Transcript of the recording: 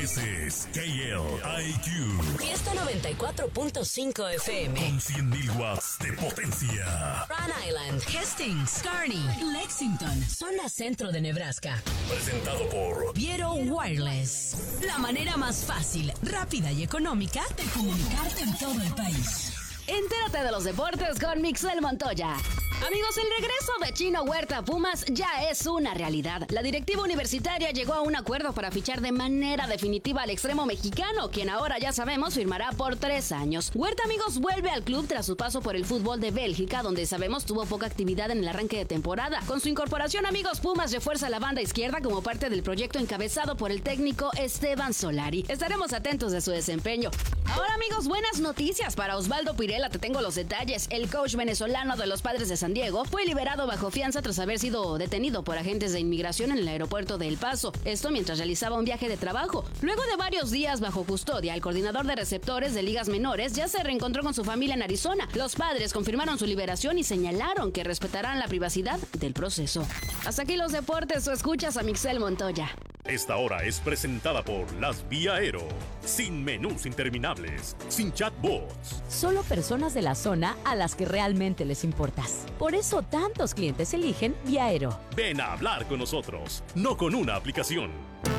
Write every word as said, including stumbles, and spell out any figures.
Ese es K L I Q. Fiesta noventa y cuatro punto cinco F M. Con cien mil watts de potencia. Rhode Island, Hastings, Kearney, Lexington, zona centro de Nebraska. Presentado por Viero Wireless. La manera más fácil, rápida y económica de comunicarte en todo el país. Entérate de los deportes con Mixel Montoya. Amigos, el regreso de Chino Huerta a Pumas ya es una realidad. La directiva universitaria llegó a un acuerdo para fichar de manera definitiva al extremo mexicano, quien ahora ya sabemos firmará por tres años. Huerta, amigos, vuelve al club tras su paso por el fútbol de Bélgica, donde sabemos tuvo poca actividad en el arranque de temporada. Con su incorporación, amigos, Pumas refuerza la banda izquierda como parte del proyecto encabezado por el técnico Esteban Solari. Estaremos atentos de su desempeño. Ahora, amigos, buenas noticias para Osvaldo Pirela, te tengo los detalles. El coach venezolano de los Padres de San Diego fue liberado bajo fianza tras haber sido detenido por agentes de inmigración en el aeropuerto de El Paso. Esto mientras realizaba un viaje de trabajo. Luego de varios días bajo custodia, el coordinador de receptores de ligas menores ya se reencontró con su familia en Arizona. Los Padres confirmaron su liberación y señalaron que respetarán la privacidad del proceso. Hasta aquí los deportes, o escuchas a Mixel Montoya. Esta hora es presentada por Las Vía Aero. Sin menús interminables, sin chatbots. Solo personas de la zona a las que realmente les importas. Por eso tantos clientes eligen Vía Aero. Ven a hablar con nosotros, no con una aplicación.